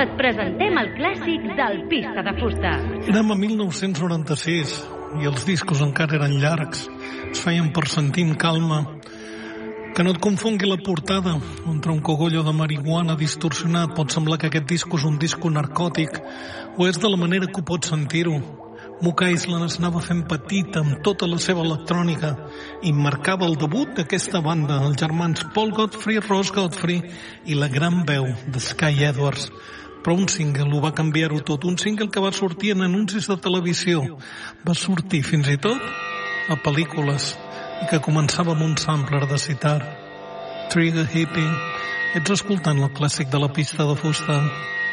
et presentem el clàssic del Pista de Fusta. Érem a 1996 i els discos encara eren llargs. Es feien per sentir amb calma. Que no et confongui la portada. Entre un cogollo de marihuana distorsionat pot semblar que aquest disco és un disco narcòtic, o és de la manera que ho pots sentir-ho. Mook Island es anava fent petita amb tota la seva electrònica i marcava el debut d'aquesta banda, els germans Paul Godfrey, Ross Godfrey i la gran veu de Sky Edwards. Però un single ho va canviar-ho tot, un single que va sortir en anuncis de televisió, va sortir fins i tot a pel·lícules i que començava amb un sampler de sitar. Trigger Hippie, ets escoltant el clàssic de la Pista de Fusta.